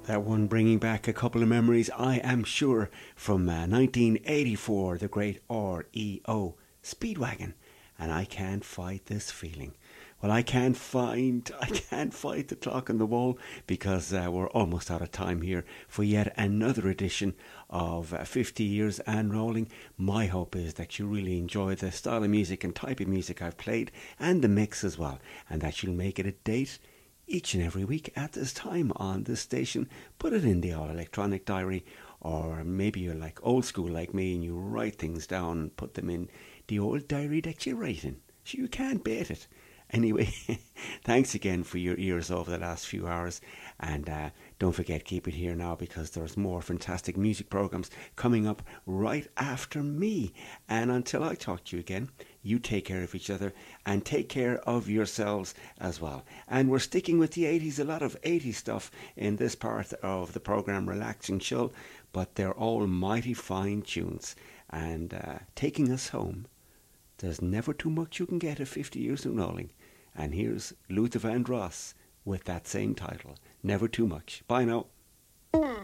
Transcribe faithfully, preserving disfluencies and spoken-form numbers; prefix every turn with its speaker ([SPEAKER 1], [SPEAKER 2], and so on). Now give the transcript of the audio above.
[SPEAKER 1] That one bringing back a couple of memories, I am sure, from uh, nineteen eighty-four, the great R E O Speedwagon. And I can't fight this feeling. Well, I can't find, I can't fight the clock on the wall because uh, we're almost out of time here for yet another edition of uh, fifty years and rolling. My hope is that you really enjoy the style of music and type of music I've played and the mix as well, and that you'll make it a date each and every week at this time on this station. Put it in the all electronic diary, or maybe you're like old school like me and you write things down and put them in the old diary that you write in, so you can't beat it. Anyway, thanks again for your ears over the last few hours, and uh, don't forget, keep it here now because there's more fantastic music programs coming up right after me. And until I talk to you again, you take care of each other and take care of yourselves as well. And we're sticking with the eighties, a lot of eighties stuff in this part of the program, Relaxing Chill, but they're all mighty fine tunes and uh, taking us home. There's never too much you can get at fifty years and rolling. And here's Luther Vandross with that same title, Never Too Much. Bye now.